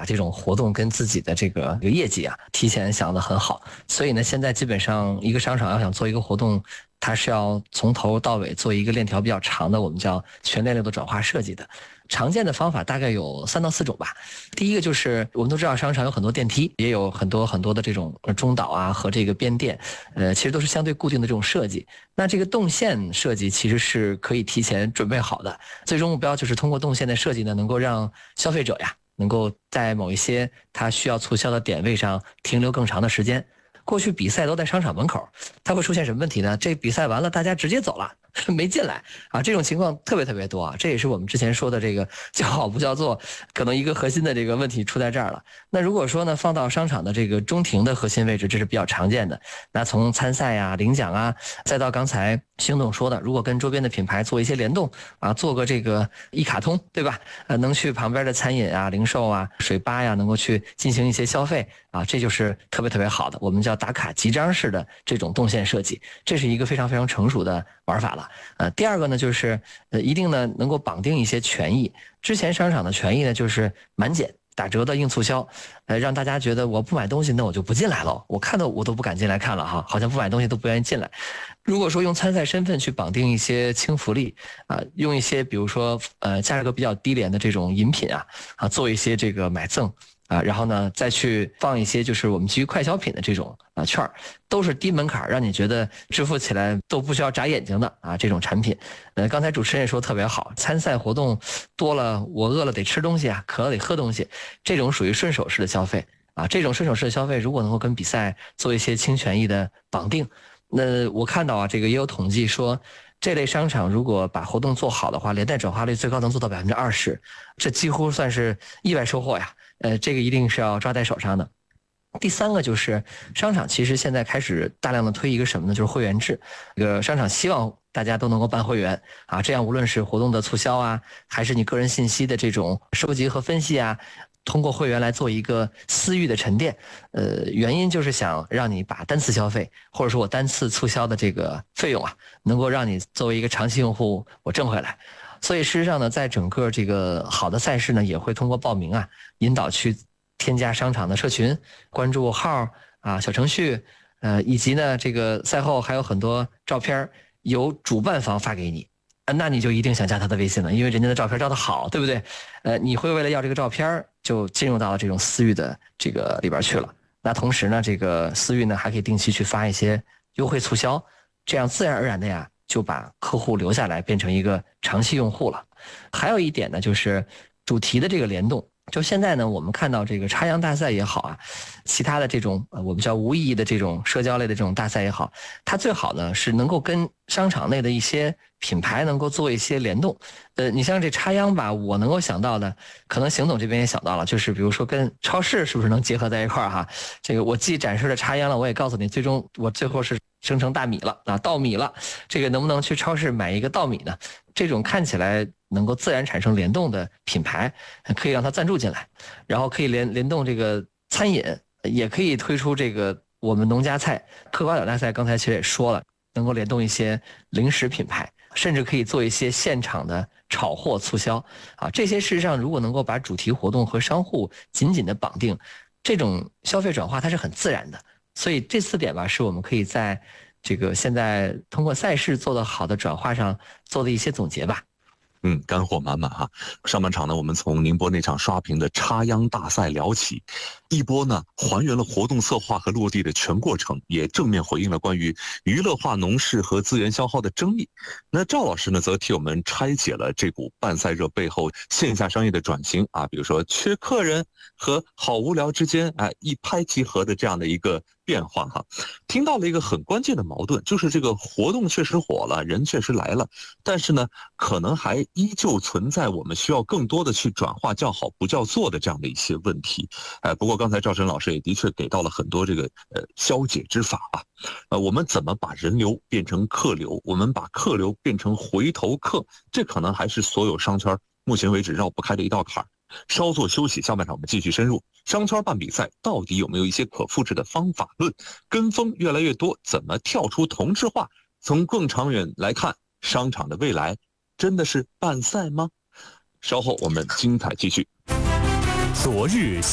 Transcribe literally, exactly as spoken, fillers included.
这种活动跟自己的这个业绩啊提前想得很好。所以呢，现在基本上一个商场要想做一个活动，它是要从头到尾做一个链条比较长的，我们叫全链路的转化设计的。常见的方法大概有三到四种吧。第一个就是我们都知道商场有很多电梯，也有很多很多的这种中岛啊和这个变电，呃，其实都是相对固定的这种设计。那这个动线设计其实是可以提前准备好的，最终目标就是通过动线的设计呢，能够让消费者呀能够在某一些他需要促销的点位上停留更长的时间。过去比赛都在商场门口，它会出现什么问题呢？这比赛完了大家直接走了，没进来啊，这种情况特别特别多啊，这也是我们之前说的这个叫好不叫座，可能一个核心的这个问题出在这儿了。那如果说呢，放到商场的这个中庭的核心位置，这是比较常见的。那从参赛啊、领奖啊，再到刚才邢总说的，如果跟周边的品牌做一些联动啊，做个这个一卡通，对吧？呃，能去旁边的餐饮啊、零售啊、水吧呀，能够去进行一些消费啊，这就是特别特别好的，我们叫打卡集章式的这种动线设计，这是一个非常非常成熟的玩法了。呃，第二个呢，就是呃，一定呢能够绑定一些权益。之前商场的权益呢，就是满减、打折的硬促销，呃，让大家觉得我不买东西，那我就不进来了，我看到我都不敢进来看了哈，好像不买东西都不愿意进来。如果说用参赛身份去绑定一些轻福利啊、呃，用一些比如说呃价格比较低廉的这种饮品啊啊，做一些这个买赠。啊，然后呢，再去放一些就是我们基于快消品的这种啊券儿，都是低门槛，让你觉得支付起来都不需要眨眼睛的啊这种产品。呃，刚才主持人也说特别好，参赛活动多了，我饿了得吃东西啊，渴了得喝东西，这种属于顺手式的消费啊。这种顺手式的消费，如果能够跟比赛做一些轻权益的绑定，那我看到啊，这个也有统计说，这类商场如果把活动做好的话，连带转化率最高能做到百分之二十，这几乎算是意外收获呀。呃，这个一定是要抓在手上的。第三个就是商场其实现在开始大量的推一个什么呢？就是会员制。这个商场希望大家都能够办会员啊，这样无论是活动的促销啊，还是你个人信息的这种收集和分析啊，通过会员来做一个私域的沉淀。呃，原因就是想让你把单次消费或者说我单次促销的这个费用啊，能够让你作为一个长期用户我挣回来。所以事实上呢，在整个这个好的赛事呢，也会通过报名啊，引导去添加商场的社群，关注号啊、小程序，呃，以及呢，这个赛后还有很多照片由主办方发给你，啊，那你就一定想加他的微信了，因为人家的照片照得好，对不对？呃，你会为了要这个照片，就进入到了这种私域的这个里边去了。那同时呢，这个私域呢还可以定期去发一些优惠促销，这样自然而然的呀，就把客户留下来，变成一个长期用户了。还有一点呢，就是主题的这个联动。就现在呢，我们看到这个插秧大赛也好啊，其他的这种呃我们叫无意义的这种社交类的这种大赛也好，它最好呢是能够跟商场内的一些品牌能够做一些联动。呃，你像这插秧吧，我能够想到的，可能邢总这边也想到了，就是比如说跟超市是不是能结合在一块儿哈？这个我既展示了插秧了，我也告诉你，最终我最后是生成大米了啊，稻米了。这个能不能去超市买一个稻米呢？这种看起来能够自然产生联动的品牌，可以让它赞助进来，然后可以联联动这个餐饮，也可以推出这个我们农家菜嗑瓜子大赛，刚才其实也说了，能够联动一些零食品牌，甚至可以做一些现场的炒货促销啊。这些事实上如果能够把主题活动和商户紧紧的绑定，这种消费转化它是很自然的。所以这四点吧，是我们可以在这个现在通过赛事做得好的转化上做的一些总结吧。 嗯，干货满满哈。上半场呢，我们从宁波那场刷屏的插秧大赛聊起，一波呢还原了活动策划和落地的全过程，也正面回应了关于娱乐化农事和资源消耗的争议。那赵老师呢，则替我们拆解了这股办赛热背后线下商业的转型啊，比如说缺客人和好无聊之间啊一拍即合的这样的一个变化哈。听到了一个很关键的矛盾，就是这个活动确实火了，人确实来了，但是呢，可能还依旧存在我们需要更多的去转化叫好不叫座的这样的一些问题。呃，不过刚才赵晨老师也的确给到了很多这个呃消解之法啊。呃，我们怎么把人流变成客流？我们把客流变成回头客，这可能还是所有商圈目前为止绕不开的一道坎儿。稍作休息，下半场我们继续深入商圈办比赛到底有没有一些可复制的方法论？跟风越来越多，怎么跳出同质化？从更长远来看，商场的未来真的是办赛吗？稍后我们精彩继续。 昨日